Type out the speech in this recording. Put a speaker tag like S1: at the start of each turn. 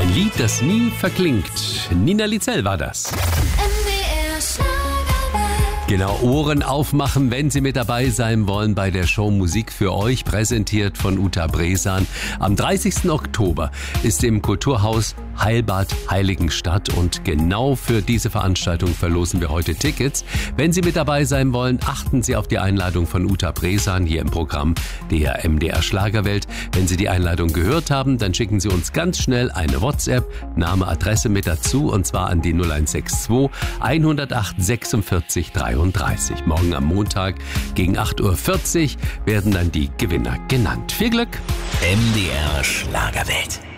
S1: Ein Lied, das nie verklingt. Nina Lizel war das.
S2: MDR Schlagerwelt.
S1: Genau, Ohren aufmachen, wenn Sie mit dabei sein wollen bei der Show Musik für euch, präsentiert von Uta Bresan. Am 30. Oktober ist im Kulturhaus Heilbad Heiligenstadt und genau für diese Veranstaltung verlosen wir heute Tickets. Wenn Sie mit dabei sein wollen, achten Sie auf die Einladung von Uta Bresan hier im Programm der MDR Schlagerwelt. Wenn Sie die Einladung gehört haben, dann schicken Sie uns ganz schnell eine WhatsApp, Name, Adresse mit dazu und zwar an die 0162 108 46 33. Morgen am Montag gegen 8.40 Uhr werden dann die Gewinner genannt. Viel Glück!
S3: MDR Schlagerwelt.